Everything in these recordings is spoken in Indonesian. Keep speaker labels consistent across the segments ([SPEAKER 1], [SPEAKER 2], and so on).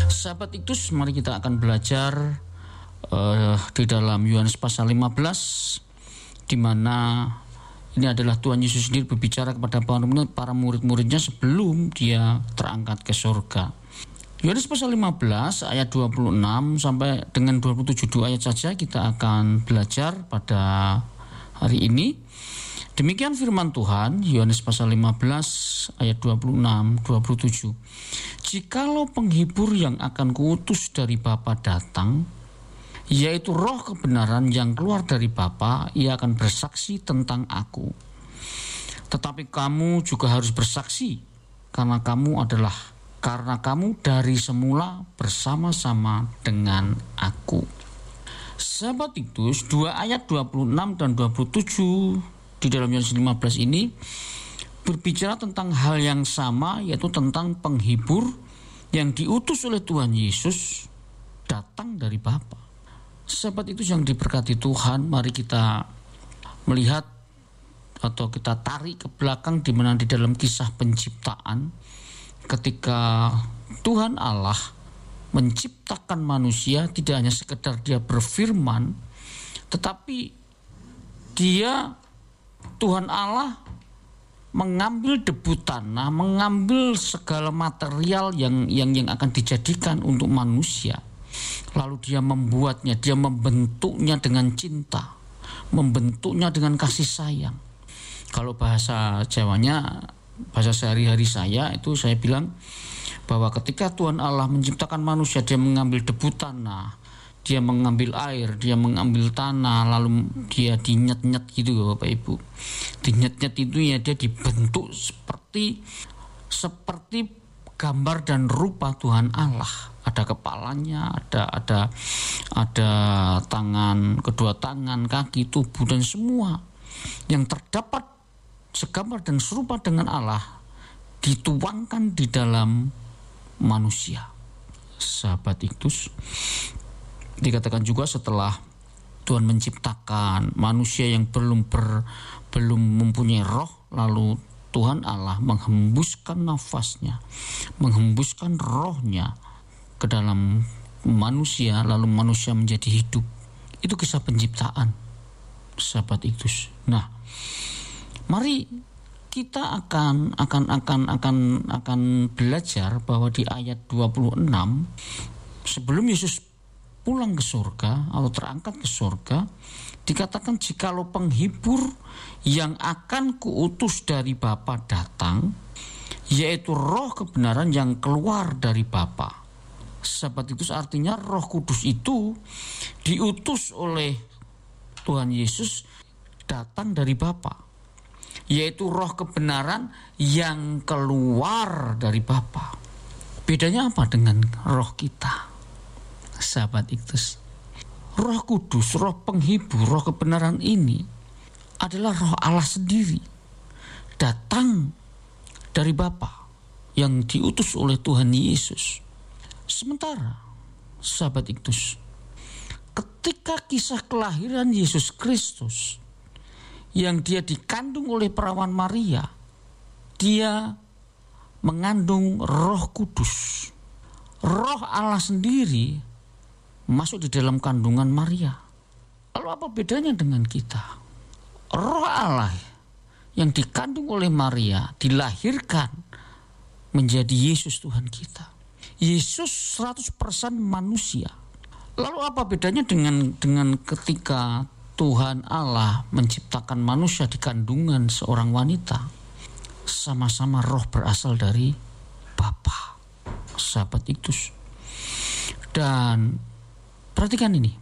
[SPEAKER 1] Sahabat Iktus, mari kita akan belajar di dalam Yohanes pasal 15, di mana ini adalah Tuhan Yesus sendiri berbicara kepada para murid-muridnya sebelum dia terangkat ke surga. Yohanes pasal 15 ayat 26 sampai dengan 27 ayat saja kita akan belajar pada hari ini. Demikian firman Tuhan, Yohanes pasal 15 ayat 26-27. Jikalau penghibur yang akan kuutus dari Bapa datang, yaitu roh kebenaran yang keluar dari Bapa, ia akan bersaksi tentang aku. Tetapi kamu juga harus bersaksi, karena kamu dari semula bersama-sama dengan aku. Sahabat Iktus, 2 ayat 26 dan 27 di dalam Yohanes 15 ini berbicara tentang hal yang sama, yaitu tentang penghibur yang diutus oleh Tuhan Yesus datang dari Bapa. Sahabat itu yang diberkati Tuhan, mari kita melihat atau kita tarik ke belakang di mana di dalam kisah penciptaan, ketika Tuhan Allah menciptakan manusia, tidak hanya sekedar dia berfirman, tetapi Tuhan Allah mengambil debu tanah, mengambil segala material yang akan dijadikan untuk manusia. Lalu dia membuatnya, dia membentuknya dengan cinta, membentuknya dengan kasih sayang. Kalau bahasa Jawanya, bahasa sehari-hari saya itu saya bilang bahwa ketika Tuhan Allah menciptakan manusia, dia mengambil debu tanah, dia mengambil air, dia mengambil tanah, lalu dia dinyet-nyet gitu Bapak Ibu. Dinyet-nyet itu ya dia dibentuk seperti gambar dan rupa Tuhan Allah. Ada kepalanya, ada tangan, kedua tangan, kaki, tubuh, dan semua yang terdapat segambar dan serupa dengan Allah dituangkan di dalam manusia. Sahabat Iktus, dikatakan juga setelah Tuhan menciptakan manusia yang belum mempunyai roh, lalu Tuhan Allah menghembuskan nafasnya, menghembuskan rohnya ke dalam manusia, lalu manusia menjadi hidup. Itu kisah penciptaan, sahabat Iktus. Nah, mari kita akan belajar bahwa di ayat 26 sebelum Yesus pulang ke surga atau terangkat ke surga, dikatakan jikalau penghibur yang akan kuutus dari Bapa datang, yaitu roh kebenaran yang keluar dari Bapa. Sahabat itu artinya Roh Kudus itu diutus oleh Tuhan Yesus datang dari Bapa, yaitu roh kebenaran yang keluar dari Bapa. Bedanya apa dengan roh kita? Sahabat Iktus, Roh Kudus, roh penghibur, roh kebenaran ini adalah roh Allah sendiri, datang dari Bapa yang diutus oleh Tuhan Yesus. Sementara sahabat Iktus, ketika kisah kelahiran Yesus Kristus yang dia dikandung oleh perawan Maria, dia mengandung Roh Kudus. Roh Allah sendiri masuk di dalam kandungan Maria. Lalu apa bedanya dengan kita? Roh Allah yang dikandung oleh Maria dilahirkan menjadi Yesus Tuhan kita. Yesus 100% manusia. Lalu apa bedanya dengan ketika Tuhan Allah menciptakan manusia di kandungan seorang wanita? Sama-sama roh berasal dari Bapa, sahabat Iktus. Dan perhatikan ini.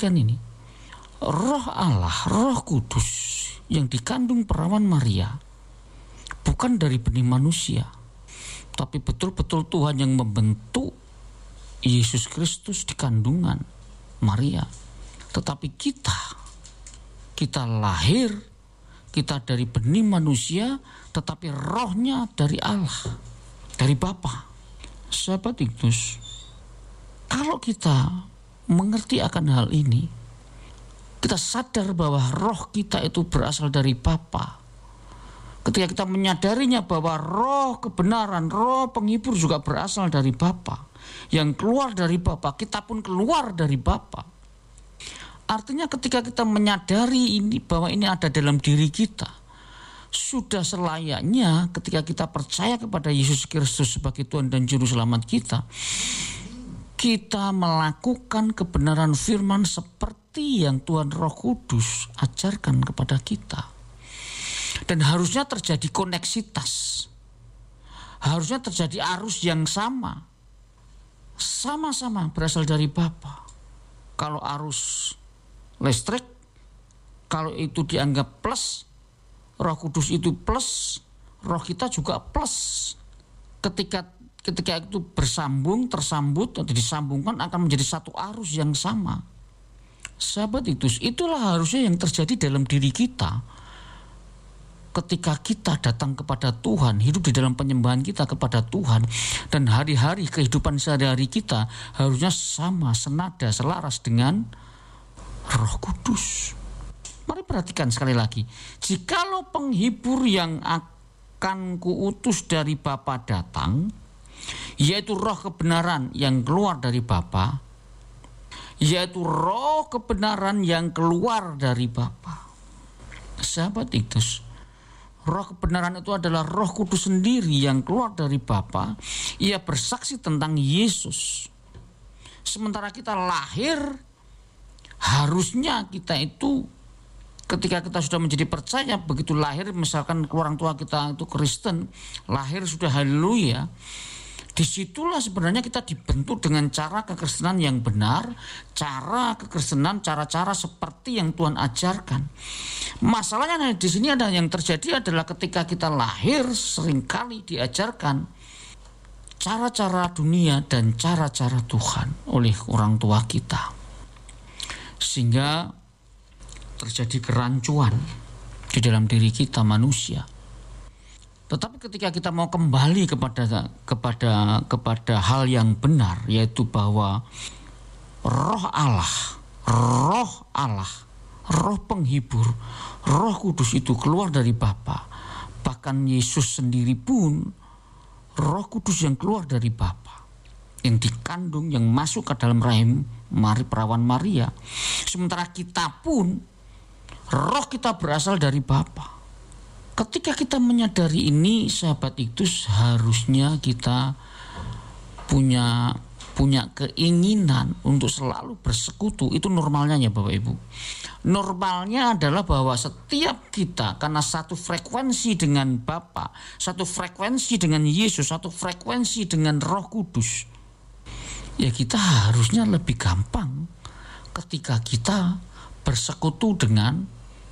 [SPEAKER 1] Roh Allah, Roh Kudus yang dikandung perawan Maria bukan dari benih manusia, tapi betul-betul Tuhan yang membentuk Yesus Kristus di kandungan Maria. Tetapi kita lahir, kita dari benih manusia, tetapi rohnya dari Allah, dari Bapa. Sahabat Iktus, kalau kita mengerti akan hal ini, kita sadar bahwa roh kita itu berasal dari Bapa, ketika kita menyadarinya bahwa roh kebenaran, roh penghibur juga berasal dari Bapa, yang keluar dari Bapa, kita pun keluar dari Bapa. Artinya ketika kita menyadari ini, bahwa ini ada dalam diri kita, sudah selayaknya ketika kita percaya kepada Yesus Kristus sebagai Tuhan dan Juru Selamat kita, kita melakukan kebenaran firman seperti yang Tuhan Roh Kudus ajarkan kepada kita. Dan harusnya terjadi koneksitas, harusnya terjadi arus yang sama berasal dari Bapa. Kalau arus listrik, kalau itu dianggap plus, Roh Kudus itu plus, roh kita juga plus. Ketika itu tersambut atau disambungkan akan menjadi satu arus yang sama. Sahabat, itulah harusnya yang terjadi dalam diri kita. Ketika kita datang kepada Tuhan, hidup di dalam penyembahan kita kepada Tuhan, dan hari-hari kehidupan sehari-hari kita harusnya sama, senada, selaras dengan Roh Kudus. Mari perhatikan sekali lagi. Jikalau penghibur yang akan kuutus dari Bapa datang, yaitu roh kebenaran yang keluar dari Bapa, yaitu roh kebenaran yang keluar dari Bapa. Sahabat Titus, roh kebenaran itu adalah Roh Kudus sendiri yang keluar dari Bapa. Ia bersaksi tentang Yesus. Sementara kita lahir, harusnya kita itu ketika kita sudah menjadi percaya, begitu lahir, misalkan orang tua kita itu Kristen, lahir sudah haleluya, disitulah sebenarnya kita dibentuk dengan cara kekristenan yang benar, cara-cara seperti yang Tuhan ajarkan. Masalahnya di sini ada yang terjadi adalah ketika kita lahir seringkali diajarkan cara-cara dunia dan cara-cara Tuhan oleh orang tua kita, sehingga terjadi kerancuan di dalam diri kita manusia. Tetapi ketika kita mau kembali kepada hal yang benar, yaitu bahwa Roh Allah, Roh penghibur, Roh Kudus itu keluar dari Bapa. Bahkan Yesus sendiri pun Roh Kudus yang keluar dari Bapa, yang dikandung, yang masuk ke dalam rahim perawan Maria. Sementara kita pun roh kita berasal dari Bapa. Ketika kita menyadari ini, sahabat itu harusnya kita punya keinginan untuk selalu bersekutu. Itu normalnya ya Bapak Ibu. Normalnya adalah bahwa setiap kita, karena satu frekuensi dengan Bapa, satu frekuensi dengan Yesus, satu frekuensi dengan Roh Kudus, ya kita harusnya lebih gampang ketika kita bersekutu dengan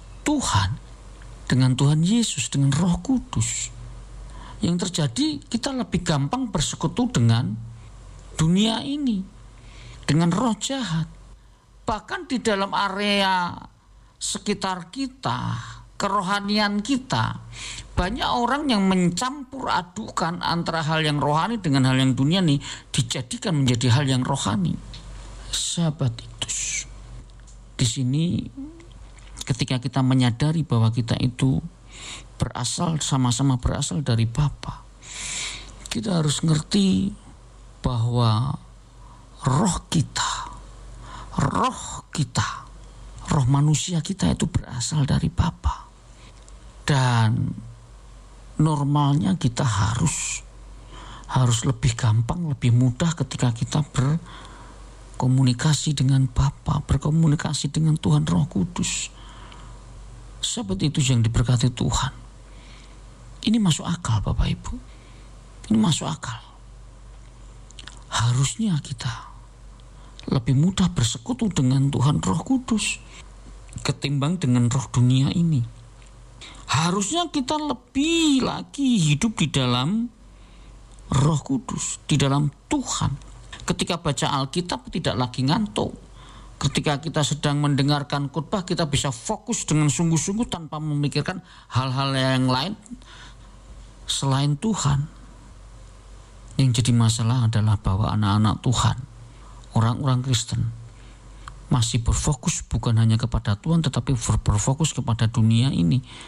[SPEAKER 1] Tuhan Yesus, dengan Roh Kudus. Yang terjadi, kita lebih gampang bersekutu dengan dunia ini, dengan roh jahat. Bahkan di dalam area sekitar kita, kerohanian kita, banyak orang yang mencampur adukan antara hal yang rohani dengan hal yang dunia ini, dijadikan menjadi hal yang rohani. Sahabat itu, di sini ketika kita menyadari bahwa kita itu sama-sama berasal dari Bapa, kita harus ngerti bahwa roh manusia kita itu berasal dari Bapa. Dan normalnya kita harus lebih gampang, lebih mudah ketika kita berkomunikasi dengan Bapa, berkomunikasi dengan Tuhan Roh Kudus. Sahabat itu yang diberkati Tuhan, ini masuk akal Bapak Ibu, ini masuk akal. Harusnya kita lebih mudah bersekutu dengan Tuhan Roh Kudus ketimbang dengan roh dunia ini. Harusnya kita lebih lagi hidup di dalam Roh Kudus, di dalam Tuhan. Ketika baca Alkitab tidak lagi ngantuk. Ketika kita sedang mendengarkan khotbah, kita bisa fokus dengan sungguh-sungguh tanpa memikirkan hal-hal yang lain selain Tuhan. Yang jadi masalah adalah bahwa anak-anak Tuhan, orang-orang Kristen, masih berfokus bukan hanya kepada Tuhan, tetapi berfokus kepada dunia ini.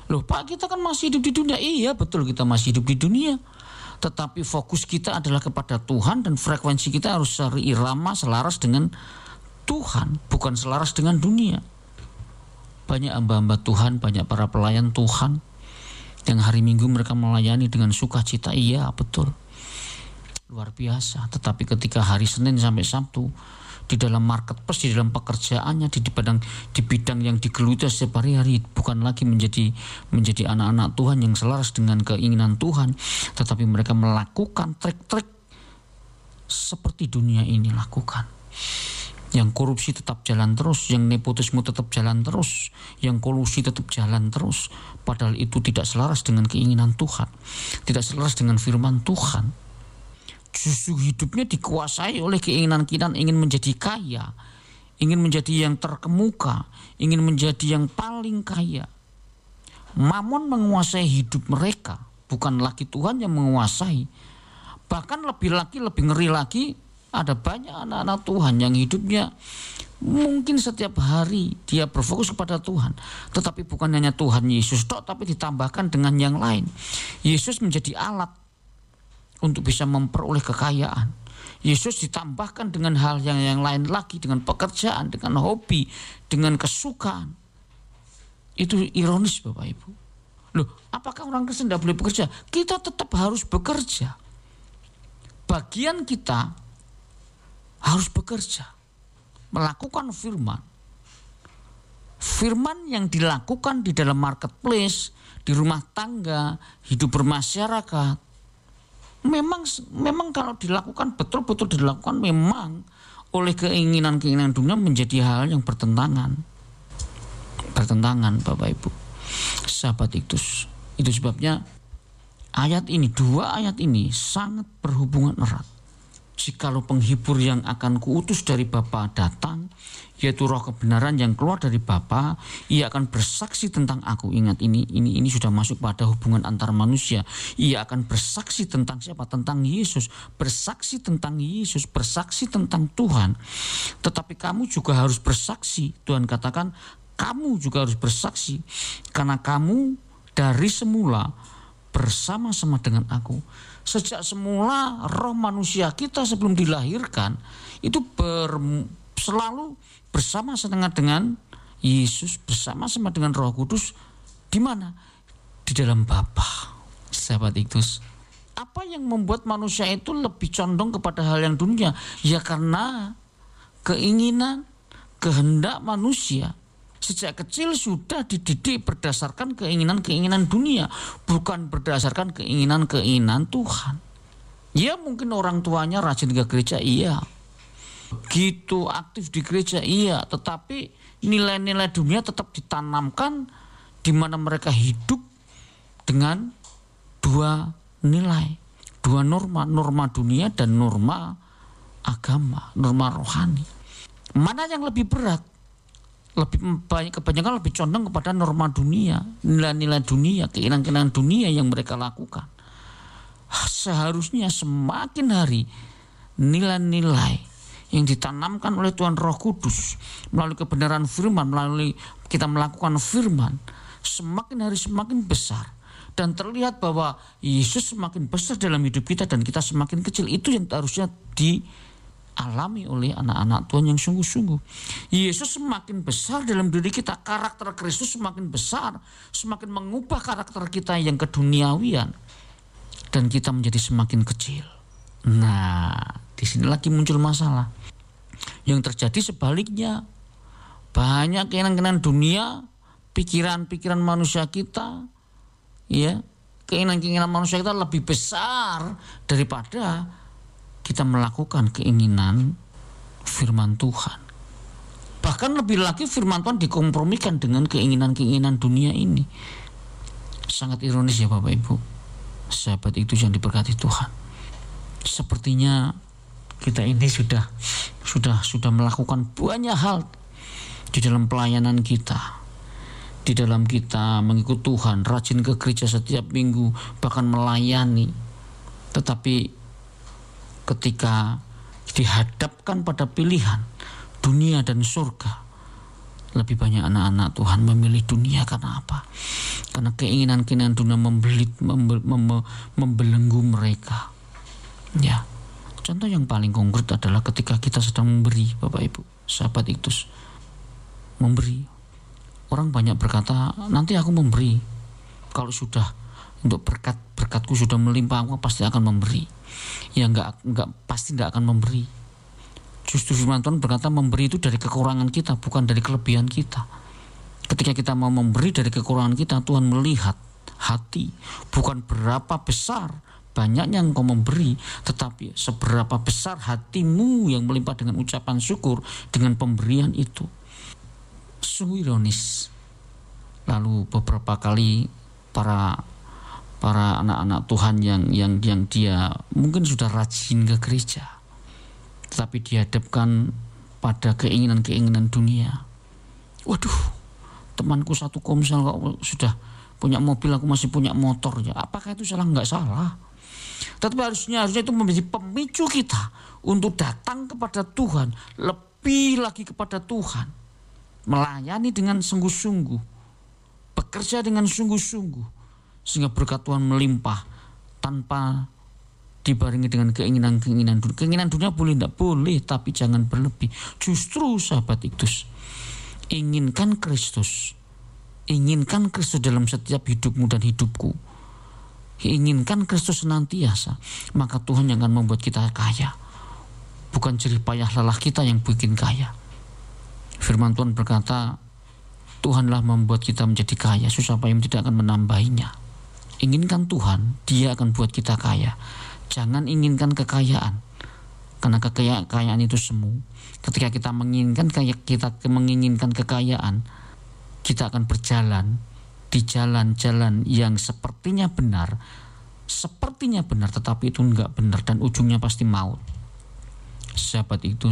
[SPEAKER 1] Loh Pak, kita kan masih hidup di dunia. Iya betul, kita masih hidup di dunia. Tetapi fokus kita adalah kepada Tuhan dan frekuensi kita harus seirama, selaras dengan Tuhan, bukan selaras dengan dunia. Banyak hamba-hamba Tuhan, banyak para pelayan Tuhan yang hari Minggu mereka melayani dengan sukacita. Iya betul, luar biasa. Tetapi ketika hari Senin sampai Sabtu di dalam marketplace, di dalam pekerjaannya, di bidang yang digeluti setiap hari, bukan lagi menjadi anak-anak Tuhan yang selaras dengan keinginan Tuhan, tetapi mereka melakukan trik-trik seperti dunia ini lakukan. Yang korupsi tetap jalan terus, yang nepotisme tetap jalan terus, yang kolusi tetap jalan terus, padahal itu tidak selaras dengan keinginan Tuhan, tidak selaras dengan firman Tuhan. Justru hidupnya dikuasai oleh keinginan-keinginan ingin menjadi kaya, ingin menjadi yang terkemuka, ingin menjadi yang paling kaya. Mamon menguasai hidup mereka, bukan lagi Tuhan yang menguasai. Bahkan lebih ngeri lagi, ada banyak anak-anak Tuhan yang hidupnya mungkin setiap hari dia berfokus kepada Tuhan, tetapi bukan hanya Tuhan Yesus tok, tapi ditambahkan dengan yang lain. Yesus menjadi alat untuk bisa memperoleh kekayaan. Yesus ditambahkan dengan hal yang lain lagi, dengan pekerjaan, dengan hobi, dengan kesukaan. Itu ironis Bapak Ibu. Loh, apakah orang Kristen tidak boleh bekerja? Kita tetap harus bekerja. Bagian kita harus bekerja, melakukan firman. Firman yang dilakukan di dalam marketplace, di rumah tangga, hidup bermasyarakat, memang kalau dilakukan betul-betul dilakukan memang oleh keinginan-keinginan dunia menjadi hal yang bertentangan Bapak Ibu, sahabat Iktus. Itu sebabnya dua ayat ini sangat berhubungan erat. Jikalau penghibur yang akan kuutus dari Bapa datang, yaitu roh kebenaran yang keluar dari Bapa, ia akan bersaksi tentang aku. Ingat, ini sudah masuk pada hubungan antar manusia. Ia akan bersaksi tentang siapa? Tentang Yesus. Bersaksi tentang Yesus, bersaksi tentang Tuhan. Tetapi kamu juga harus bersaksi. Tuhan katakan, kamu juga harus bersaksi, karena kamu dari semula bersama-sama dengan aku. Sejak semula roh manusia kita sebelum dilahirkan itu selalu bersama-sama dengan Yesus, bersama-sama dengan Roh Kudus. Di mana? Di dalam Bapa. Sahabat Iktus, apa yang membuat manusia itu lebih condong kepada hal yang dunia? Ya karena keinginan, kehendak manusia sejak kecil sudah dididik berdasarkan keinginan-keinginan dunia, bukan berdasarkan keinginan-keinginan Tuhan. Ya mungkin orang tuanya rajin ke gereja, iya. Begitu aktif di gereja, iya. Tetapi nilai-nilai dunia tetap ditanamkan di mana mereka hidup dengan dua nilai, dua norma dunia dan norma agama, norma rohani. Mana yang lebih berat? Kebanyakan lebih condong kepada norma dunia, nilai-nilai dunia, keinginan-keinginan dunia yang mereka lakukan. Seharusnya semakin hari nilai-nilai yang ditanamkan oleh Tuhan Roh Kudus melalui kebenaran firman, melalui kita melakukan firman, semakin hari semakin besar, dan terlihat bahwa Yesus semakin besar dalam hidup kita dan kita semakin kecil. Itu yang harusnya dialami oleh anak-anak Tuhan yang sungguh-sungguh. Yesus semakin besar dalam diri kita, karakter Kristus semakin besar, semakin mengubah karakter kita yang keduniawian, dan kita menjadi semakin kecil. Nah, di sini lagi muncul masalah. Yang terjadi sebaliknya, banyak keinginan-keinginan dunia, pikiran-pikiran manusia kita, ya, keinginan-keinginan manusia kita lebih besar daripada kita melakukan keinginan firman Tuhan. Bahkan lebih lagi firman Tuhan dikompromikan dengan keinginan-keinginan dunia ini. Sangat ironis ya Bapak Ibu, sahabat itu yang diberkati Tuhan. Sepertinya kita ini sudah melakukan banyak hal di dalam pelayanan kita, di dalam kita mengikut Tuhan, rajin ke gereja setiap minggu, bahkan melayani. Tetapi ketika dihadapkan pada pilihan dunia dan surga, lebih banyak anak-anak Tuhan memilih dunia. Karena apa? Karena keinginan-keinginan dunia membelenggu mereka. Ya, contoh yang paling konkret adalah ketika kita sedang memberi, Bapak Ibu, sahabat Iktus, memberi. Orang banyak berkata, nanti aku memberi. Kalau sudah untuk berkatku sudah melimpah, aku pasti akan memberi. Ya pasti enggak akan memberi. Justru firman Tuhan berkata memberi itu dari kekurangan kita, bukan dari kelebihan kita. Ketika kita mau memberi dari kekurangan kita, Tuhan melihat hati, bukan berapa besar banyaknya engkau memberi, tetapi seberapa besar hatimu yang melimpah dengan ucapan syukur dengan pemberian itu. Sungguh ironis. Lalu beberapa kali para anak-anak Tuhan yang dia mungkin sudah rajin ke gereja, tetapi dihadapkan pada keinginan-keinginan dunia. Waduh, temanku satu komsel kok sudah punya mobil, aku masih punya motor. Ya, apakah itu salah? Enggak salah. Tetapi harusnya itu menjadi pemicu kita untuk datang kepada Tuhan, lebih lagi kepada Tuhan, melayani dengan sungguh-sungguh, bekerja dengan sungguh-sungguh, sehingga berkat Tuhan melimpah tanpa dibarengi dengan keinginan-keinginan dunia. Keinginan dunia boleh, tidak boleh, tapi jangan berlebih. Justru sahabat Iktus, inginkan Kristus dalam setiap hidupmu dan hidupku. Inginkan Kristus senantiasa, maka Tuhan yang akan membuat kita kaya. Bukan jerih payah lelah kita yang bikin kaya. Firman Tuhan berkata, Tuhanlah membuat kita menjadi kaya, susah payah tidak akan menambahinya. Inginkan Tuhan, Dia akan buat kita kaya. Jangan inginkan kekayaan, karena kekayaan itu semu. Ketika kita menginginkan kekayaan, kita akan berjalan di jalan-jalan yang sepertinya benar, tetapi itu enggak benar dan ujungnya pasti maut. Sahabat itu,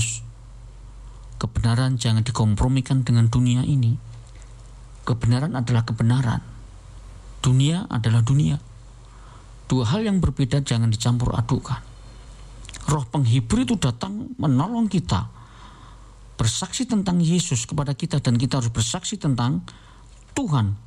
[SPEAKER 1] kebenaran jangan dikompromikan dengan dunia ini. Kebenaran adalah kebenaran, dunia adalah dunia. Dua hal yang berbeda jangan dicampur adukan. Roh penghibur itu datang menolong kita, bersaksi tentang Yesus kepada kita, dan kita harus bersaksi tentang Tuhan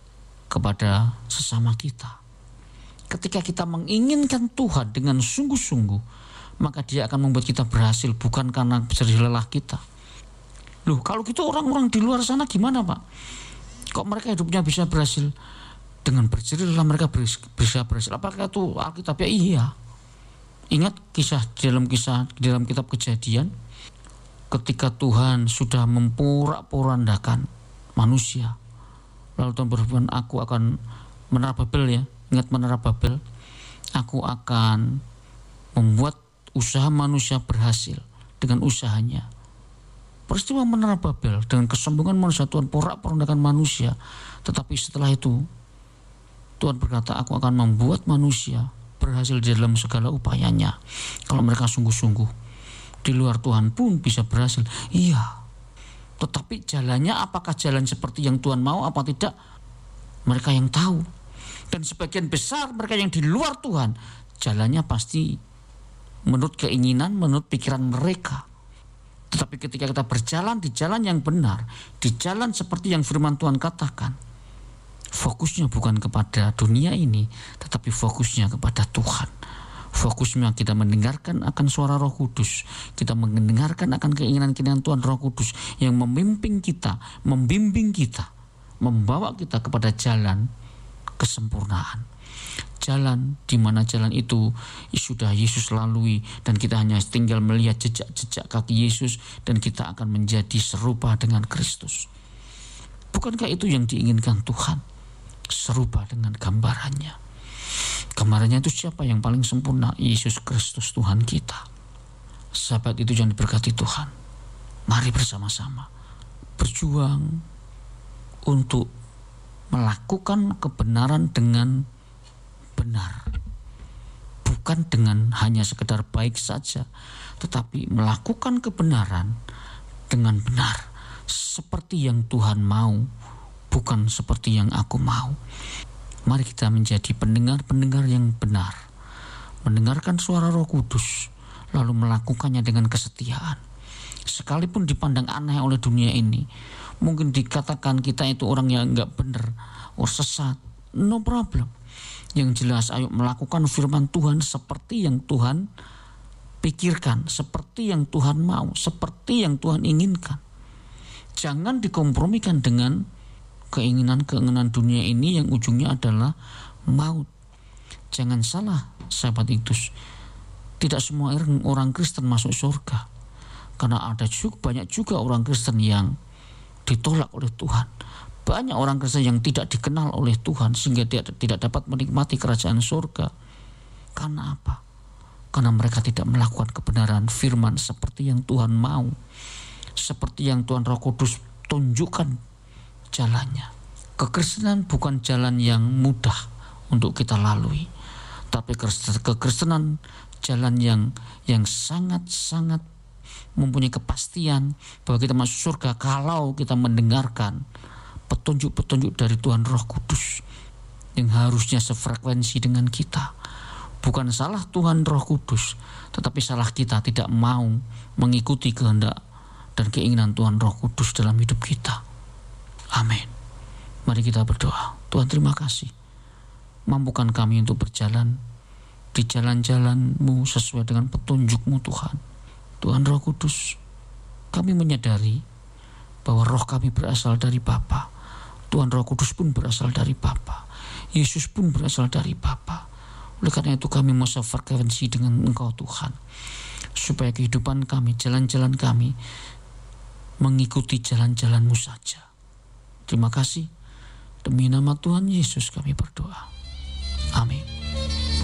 [SPEAKER 1] kepada sesama kita. Ketika kita menginginkan Tuhan dengan sungguh-sungguh, maka Dia akan membuat kita berhasil, bukan karena jerih lelah kita. Loh, kalau gitu orang-orang di luar sana gimana, Pak? Kok mereka hidupnya bisa berhasil? Dengan berjerih lelah mereka bisa berhasil. Apakah itu Alkitab? Ya iya. Ingat dalam kitab Kejadian, ketika Tuhan sudah memporak-porandakan manusia, lalu Tuhan berfirman, aku akan menara Babel, ya, ingat menara Babel, aku akan membuat usaha manusia berhasil dengan usahanya. Peristiwa menara Babel, dengan kesombongan manusia, Tuhan porak-porandakan manusia, tetapi setelah itu Tuhan berkata, aku akan membuat manusia berhasil di dalam segala upayanya. Kalau mereka sungguh-sungguh, di luar Tuhan pun bisa berhasil. Iya, tetapi jalannya apakah jalan seperti yang Tuhan mau apa tidak, mereka yang tahu. Dan sebagian besar mereka yang di luar Tuhan, jalannya pasti menurut keinginan, menurut pikiran mereka. Tetapi ketika kita berjalan di jalan yang benar, di jalan seperti yang firman Tuhan katakan, fokusnya bukan kepada dunia ini, tetapi fokusnya kepada Tuhan. Fokusnya kita mendengarkan akan suara Roh Kudus, kita mendengarkan akan keinginan-keinginan Tuhan Roh Kudus yang membimbing kita, membawa kita kepada jalan kesempurnaan. Jalan di mana jalan itu sudah Yesus lalui, dan kita hanya tinggal melihat jejak-jejak kaki Yesus, dan kita akan menjadi serupa dengan Kristus. Bukankah itu yang diinginkan Tuhan? Serupa dengan gambarannya. Gambarannya itu siapa yang paling sempurna? Yesus Kristus Tuhan kita. Sahabat itu yang diberkati Tuhan, mari bersama-sama berjuang untuk melakukan kebenaran dengan benar, bukan dengan hanya sekedar baik saja, tetapi melakukan kebenaran dengan benar, seperti yang Tuhan mau, bukan seperti yang aku mau. Mari kita menjadi pendengar-pendengar yang benar, mendengarkan suara Roh Kudus, lalu melakukannya dengan kesetiaan. Sekalipun dipandang aneh oleh dunia ini, mungkin dikatakan kita itu orang yang enggak benar, sesat, no problem. Yang jelas ayo melakukan firman Tuhan seperti yang Tuhan pikirkan, seperti yang Tuhan mau, seperti yang Tuhan inginkan. Jangan dikompromikan dengan keinginan-keinginan dunia ini yang ujungnya adalah maut. Jangan salah, sahabat Ikdus. Tidak semua orang Kristen masuk surga. Karena banyak juga orang Kristen yang ditolak oleh Tuhan. Banyak orang Kristen yang tidak dikenal oleh Tuhan sehingga dia tidak dapat menikmati kerajaan surga. Karena apa? Karena mereka tidak melakukan kebenaran firman seperti yang Tuhan mau, seperti yang Tuhan Roh Kudus tunjukkan jalannya. Kekristenan bukan jalan yang mudah untuk kita lalui, tapi kekristenan jalan yang sangat-sangat mempunyai kepastian bahwa kita masuk surga kalau kita mendengarkan petunjuk-petunjuk dari Tuhan Roh Kudus yang harusnya sefrekuensi dengan kita. Bukan salah Tuhan Roh Kudus, tetapi salah kita tidak mau mengikuti kehendak dan keinginan Tuhan Roh Kudus dalam hidup kita. Amin. Mari kita berdoa. Tuhan, terima kasih. Mampukan kami untuk berjalan di jalan-jalan-Mu sesuai dengan petunjuk-Mu Tuhan. Tuhan Roh Kudus, kami menyadari bahwa roh kami berasal dari Bapa. Tuhan Roh Kudus pun berasal dari Bapa. Yesus pun berasal dari Bapa. Oleh karena itu kami mau sefrekuensi dengan Engkau Tuhan, supaya kehidupan kami, jalan-jalan kami mengikuti jalan-jalan-Mu saja. Terima kasih. Demi nama Tuhan Yesus kami berdoa. Amin.